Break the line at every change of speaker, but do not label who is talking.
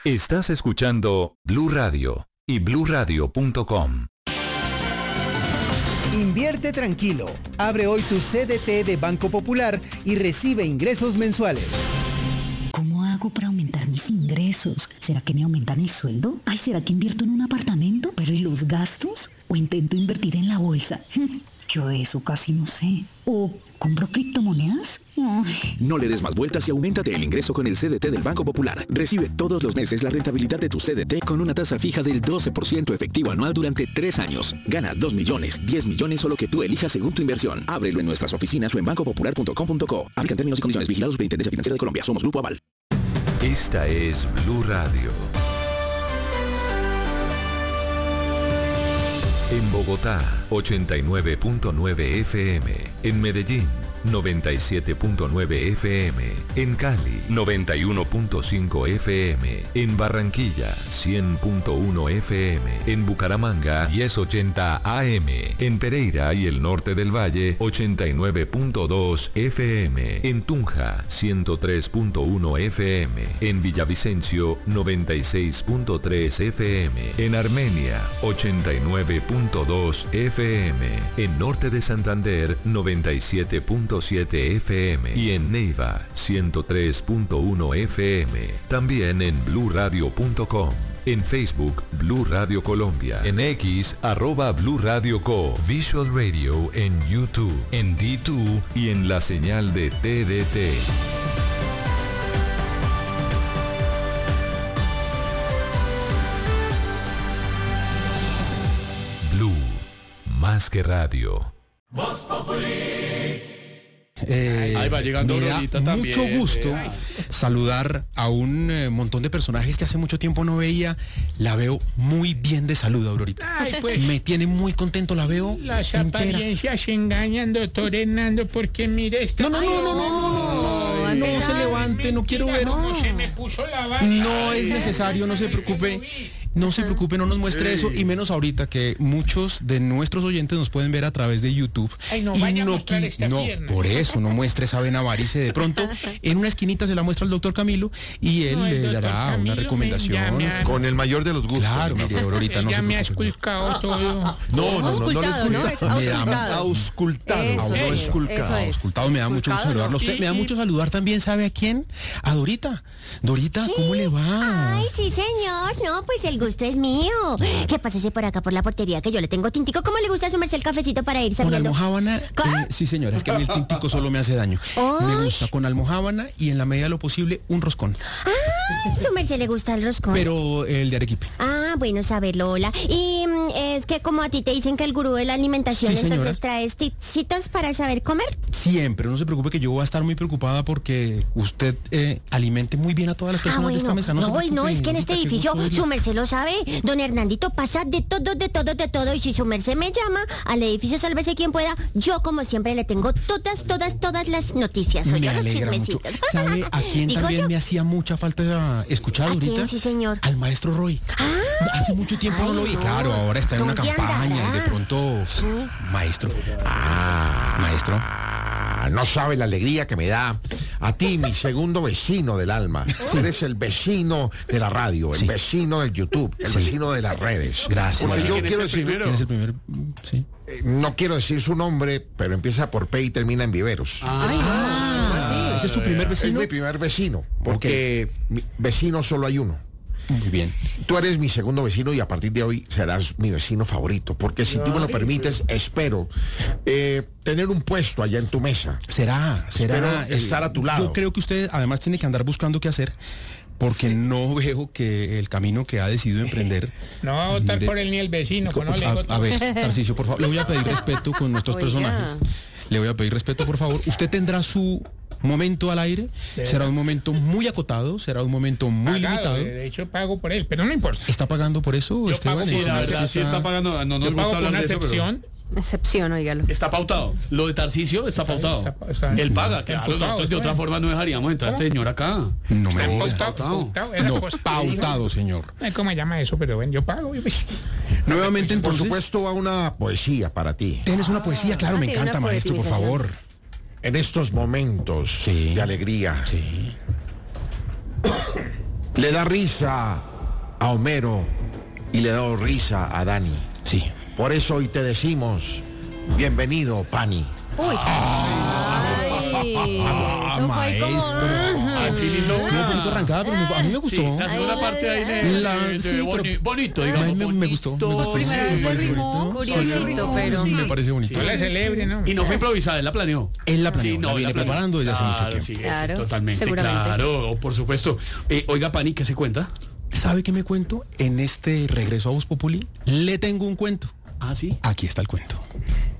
Estás escuchando Blue Radio y bluradio.com.
Invierte tranquilo. Abre hoy tu CDT de Banco Popular y recibe ingresos mensuales.
¿Cómo hago para aumentar mis ingresos? ¿Será que me aumentan el sueldo? Ay, ¿será que invierto en un apartamento? ¿Pero y los gastos? ¿O intento invertir en la bolsa? Yo eso casi no sé. ¿O compro criptomonedas? Ay.
No le des más vueltas y auméntate el ingreso con el CDT del Banco Popular. Recibe todos los meses la rentabilidad de tu CDT con una tasa fija del 12% efectivo anual durante 3 años. Gana 2 millones, 10 millones o lo que tú elijas según tu inversión. Ábrelo en nuestras oficinas o en bancopopular.com.co. Aplican términos y condiciones. Vigilados Superintendencia Financiera de Colombia. Somos Grupo Aval.
Esta es Blue Radio. En Bogotá, 89.9 FM. En Medellín, 97.9 FM. En Cali, 91.5 FM. En Barranquilla, 100.1 FM. En Bucaramanga, 1080 AM. En Pereira y el norte del Valle, 89.2 FM. En Tunja, 103.1 FM. En Villavicencio, 96.3 FM. En Armenia, 89.2 FM. En norte de Santander, 97.7 FM y en Neiva 103.1 FM. También en bluradio.com. En Facebook, Blue Radio Colombia. En X, @Blue Radio Co. Visual Radio en YouTube, en D2 y en la señal de TDT. Blue, más que radio.
Ahí va llegando
me da
también.
mucho gusto saludar a un montón de personajes que hace mucho tiempo no veía. La veo muy bien de salud, Aurorita.
Ay, pues,
me tiene muy contento, la veo
las
entera.
apariencias engañan, doctor Hernando, porque mire esta...
No se levante, no quiero ver.
¿Cómo se me puso la bata?
No es necesario, no se preocupe. No se preocupe, no nos muestre eso, y menos ahorita que muchos de nuestros oyentes nos pueden ver a través de YouTube.
Ay, no vaya a mostrar esta pierna.
Por eso no muestre esa vena varice. De pronto, en una esquinita se la muestra al doctor Camilo y él le dará una recomendación.
Con el mayor de los gustos.
Claro, mire, Aurorita, no
ya
se
me ha
preocupe.
esculcado todo.
No,
Auscultado, me da mucho gusto saludarlo a usted. Me da mucho saludar también, ¿sabe a quién? A Dorita. Dorita, ¿cómo le va?
Ay, sí, señor. No, pues el gusto es mío. ¿Qué pásese por acá por la portería que yo le tengo tintico? ¿Cómo le gusta sumarse el cafecito para ir
Con
saliendo?
almojábana, sí señora, es que a mí el tintico solo me hace daño. Me gusta con almojábana y en la medida de lo posible un roscón.
Ah, su merced le gusta el roscón.
Pero el de arequipe.
Ah, bueno saberlo, hola. Y es que como a ti te dicen que el gurú de la alimentación,
Sí, señora.
entonces traes tipsitos para saber comer.
Siempre, no se preocupe que yo voy a estar muy preocupada porque usted alimente muy bien a todas las personas de esta mesa.
No,
se preocupe,
es que en este
Dorita, qué
edificio
gusto
su merced lo sabe. Don Hernandito pasa de todo. Y si su merced me llama al edificio Sálvese quien pueda, yo como siempre le tengo todas las noticias.
Me
Oye, los
alegra mucho.
chismecitos.
¿Sabe a quién
Digo
también
yo.
me hacía mucha falta escuchar
¿A
ahorita?
quién, sí, señor?
Al maestro Roy. Hace mucho tiempo no lo oí. Claro, ahora está en una
¿Dónde
campaña
andará?
y de pronto... Maestro. Maestro.
No sabe la alegría que me da a ti, mi segundo vecino del alma. Eres el vecino de la radio, el vecino del YouTube, el vecino de las redes.
Gracias.
Porque yo
¿Quién es
quiero
el
decir,
primero?
¿Quién es el primer? Sí.
no quiero decir su nombre, pero empieza por P y termina en Viveros.
Ese es su primer vecino.
Es mi primer vecino, porque mi vecino solo hay uno.
Muy bien.
Tú eres mi segundo vecino y a partir de hoy serás mi vecino favorito, porque si tú me lo permites, espero tener un puesto allá en tu mesa.
Será
Espero estar a tu lado.
Yo creo que usted además tiene que andar buscando qué hacer, porque no veo que el camino que ha decidido emprender...
No va a votar por él ni el vecino, no le digo todo.
A ver, Tarcisio, por favor, le voy a pedir respeto con nuestros personajes. Le voy a pedir respeto, por favor. Usted tendrá su momento al aire. Será un momento muy acotado, será un momento muy limitado.
De hecho, pago por él, pero no importa.
¿Está pagando por eso,
Yo
Esteban?
pago, sí, la verdad,
Sí está pagando, no nos
Yo pago
gusta
por
hablar
una
de eso, pero
excepción.
Excepción, oígalo.
está pautado. Lo de Tarcisio está pautado. Él paga, claro, nosotros de otra forma no dejaríamos entrar a este señor acá.
No me diga.
Pautado,
Pautado, señor.
¿Cómo se llama eso? Pero bueno, yo pago.
Nuevamente,
Por
entonces...
supuesto va una poesía para ti.
Tienes una poesía, claro, me
sí,
encanta,
una
maestro, por favor.
En estos momentos de alegría, le da risa a Homero y le da risa a Dani.
Sí.
Por eso hoy te decimos, bienvenido, Pani.
Uy. Eso fue como...
Estuvo un poquito arrancada, pero a mí me gustó.
Sí, la segunda parte ahí bonito, digamos.
Me gustó.
Primera vez le rimó.
Curiosito, pero...
Me parece bonito.
No la celebre, ¿no?
Y no fue improvisada, él la planeó.
Él la planeó,
Sí, no,
la viene preparando desde hace mucho tiempo.
Sí,
Claro,
totalmente,
seguramente.
claro, por supuesto. Oiga, Pani, ¿qué se cuenta?
¿Sabe qué me cuento? En este regreso a Voz Populi, le tengo un cuento.
Ah, sí.
Aquí está el cuento.